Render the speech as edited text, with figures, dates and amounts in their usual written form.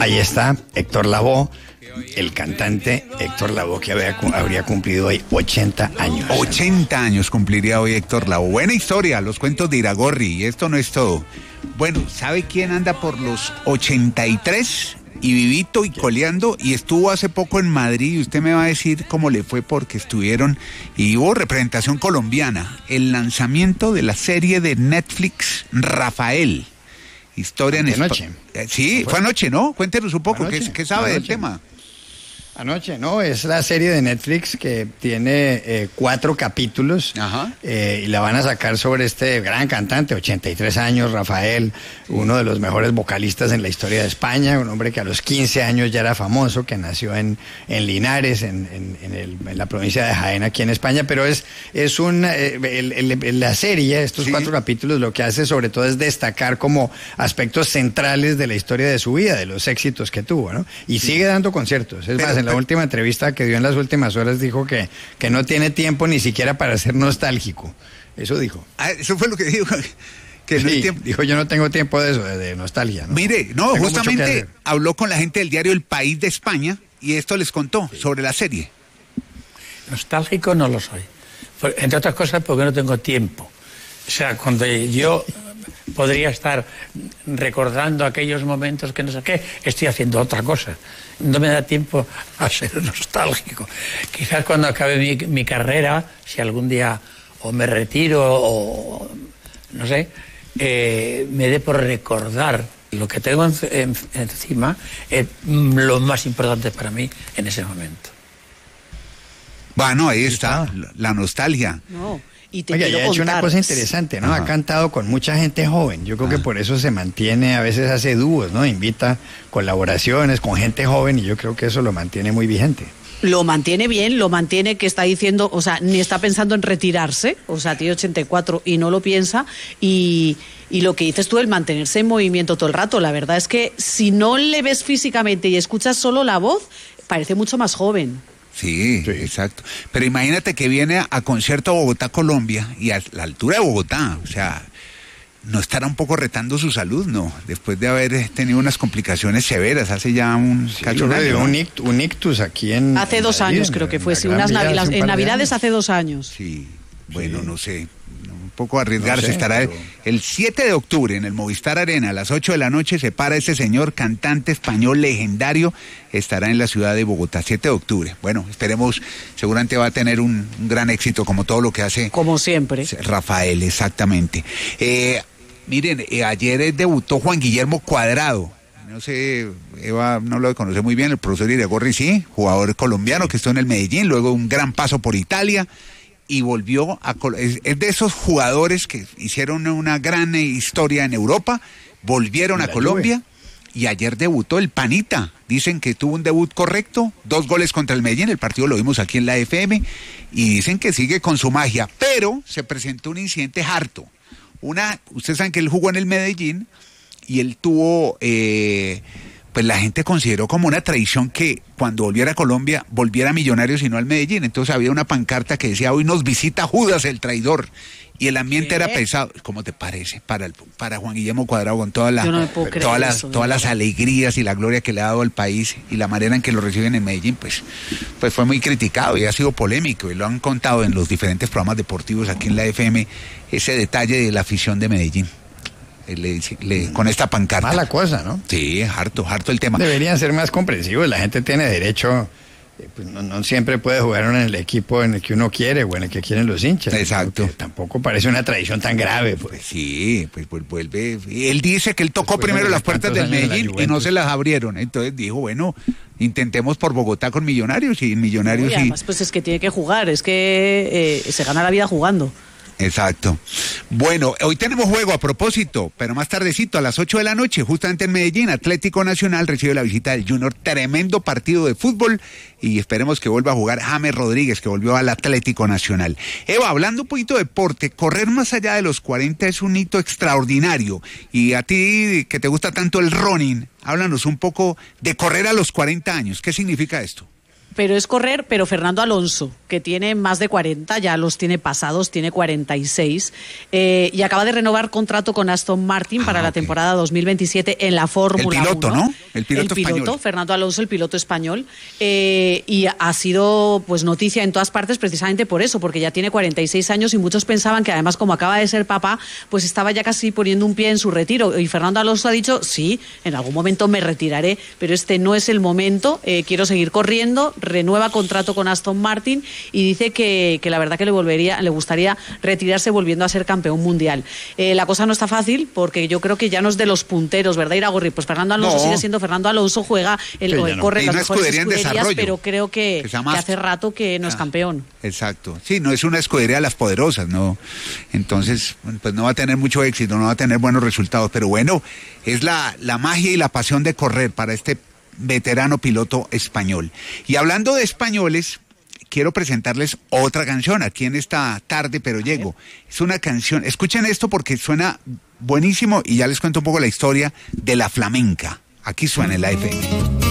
Ahí está Héctor Lavoe, el cantante Héctor Lavoe, que habría cumplido hoy 80 años. 80 años cumpliría hoy Héctor Lavoe. Buena historia, los cuentos de Iragorri, y esto no es todo. Bueno, ¿sabe quién anda por los 83? Y vivito y coleando, y estuvo hace poco en Madrid, y usted me va a decir cómo le fue, porque estuvieron y hubo representación colombiana, el lanzamiento de la serie de Netflix Rafael, historia en anoche. Sí, fue anoche, ¿no? Cuéntenos un poco, ¿qué sabe del tema? Anoche, no, es la serie de Netflix que tiene 4 capítulos. Ajá. Y la van a sacar sobre este gran cantante, 83 años, Rafael, uno de los mejores vocalistas en la historia de España, un hombre que a los 15 años ya era famoso, que nació en Linares, en la provincia de Jaén, aquí en España, pero la serie, estos 4 capítulos, lo que hace sobre todo es destacar como aspectos centrales de la historia de su vida, de los éxitos que tuvo, ¿no? Y sigue dando conciertos, es más, en la última entrevista que dio en las últimas horas dijo que no tiene tiempo ni siquiera para ser nostálgico. Eso dijo. Ah, eso fue lo que dijo. Que sí, no hay tiempo. Dijo, yo no tengo tiempo de eso, de nostalgia, ¿no? Mire, no, Tengo justamente habló con la gente del diario El País de España y esto les contó sobre la serie. Nostálgico no lo soy. Entre otras cosas porque no tengo tiempo. O sea, cuando yo podría estar recordando aquellos momentos que no sé qué, estoy haciendo otra cosa. No me da tiempo a ser nostálgico. Quizás cuando acabe mi carrera, si algún día o me retiro o no sé, me dé por recordar lo que tengo encima, es lo más importante para mí en ese momento. Bueno, ahí está, la nostalgia. No. Y te Oye, quiero ha hecho contar. una cosa interesante, ¿no? Ajá. Ha cantado con mucha gente joven. Yo creo que por eso se mantiene, a veces hace dúos, ¿no? Invita colaboraciones con gente joven y yo creo que eso lo mantiene muy vigente. Lo mantiene bien, lo mantiene que está diciendo, o sea, ni está pensando en retirarse, o sea, tiene 84 y no lo piensa, y lo que dices tú, el mantenerse en movimiento todo el rato, la verdad es que si no le ves físicamente y escuchas solo la voz, parece mucho más joven. Sí, exacto. Pero imagínate que viene a concierto a Bogotá, Colombia, y a la altura de Bogotá, o sea, ¿no estará un poco retando su salud? No, después de haber tenido unas complicaciones severas hace ya un cacho de año. Un ictus aquí en... Hace 2 años creo que fue, sí, en Navidades hace 2 años. Sí, bueno, no sé, un poco arriesgarse. No sé, estará pero... el 7 de octubre en el Movistar Arena a las 8 de la noche, se para este señor cantante español legendario, estará en la ciudad de Bogotá, 7 de octubre. Bueno, esperemos, seguramente va a tener un gran éxito como todo lo que hace. Como siempre. Rafael, exactamente. Miren, ayer debutó Juan Guillermo Cuadrado. No sé, Eva no lo conoce muy bien, el profesor Iragorri sí, jugador colombiano que estuvo en el Medellín, luego un gran paso por Italia y volvió es de esos jugadores que hicieron una gran historia en Europa, volvieron a Colombia y ayer debutó el Panita. Dicen que tuvo un debut correcto, 2 goles contra el Medellín, el partido lo vimos aquí en la FM, y dicen que sigue con su magia, pero se presentó un incidente harto. Ustedes saben que él jugó en el Medellín y él tuvo, pues la gente consideró como una traición que cuando volviera a Colombia, volviera a Millonarios y no al Medellín. Entonces había una pancarta que decía, hoy nos visita Judas el traidor. Y el ambiente era pesado. ¿Cómo te parece? Para Juan Guillermo Cuadrado, con todas las alegrías y la gloria que le ha dado al país y la manera en que lo reciben en Medellín, pues fue muy criticado y ha sido polémico. Y lo han contado en los diferentes programas deportivos aquí en la FM, ese detalle de la afición de Medellín. Con esta pancarta. Mala cosa, ¿no? Sí, harto el tema. Deberían ser más comprensivos, la gente tiene derecho, pues no siempre puede jugar en el equipo en el que uno quiere o en el que quieren los hinchas. Exacto. Tampoco parece una tradición tan grave, pues. Sí, pues vuelve. Él dice que él tocó primero las puertas del Medellín y no se las abrieron. Entonces dijo, bueno, intentemos por Bogotá con Millonarios y Millonarios y además, pues es que tiene que jugar, es que se gana la vida jugando. Exacto. Bueno, hoy tenemos juego a propósito, pero más tardecito, a las 8 de la noche, justamente en Medellín, Atlético Nacional recibe la visita del Junior, tremendo partido de fútbol, y esperemos que vuelva a jugar James Rodríguez, que volvió al Atlético Nacional. Eva, hablando un poquito de deporte, correr más allá de los 40 es un hito extraordinario, y a ti, que te gusta tanto el running, háblanos un poco de correr a los 40 años, ¿qué significa esto? Pero es correr, pero Fernando Alonso, que tiene más de 40, ya los tiene pasados, tiene 46, y acaba de renovar contrato con Aston Martin para la temporada 2027 en la Fórmula 1. El piloto, ¿no? El piloto español. Fernando Alonso, el piloto español, y ha sido pues noticia en todas partes precisamente por eso, porque ya tiene 46 años y muchos pensaban que además como acaba de ser papá, pues estaba ya casi poniendo un pie en su retiro. Y Fernando Alonso ha dicho, sí, en algún momento me retiraré, pero este no es el momento, quiero seguir corriendo, renueva contrato con Aston Martin y dice que la verdad que le gustaría retirarse volviendo a ser campeón mundial. La cosa no está fácil porque yo creo que ya no es de los punteros, ¿verdad, Iragorri? Pues Fernando Alonso sigue siendo Fernando Alonso, juega, corre las mejores escuderías, pero creo que hace rato que no es campeón. Exacto. Sí, no es una escudería de las poderosas, ¿no? Entonces, pues no va a tener mucho éxito, no va a tener buenos resultados, pero bueno, es la magia y la pasión de correr para este veterano piloto español. Y hablando de españoles, quiero presentarles otra canción aquí en esta tarde, pero llego. Es una canción, escuchen esto porque suena buenísimo y ya les cuento un poco la historia de la flamenca. Aquí suena en la FM.